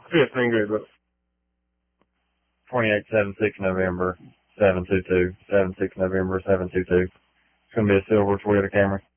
15 good, look. 2876 November 722. 76 November 722. It's going to be a silver Toyota Camry.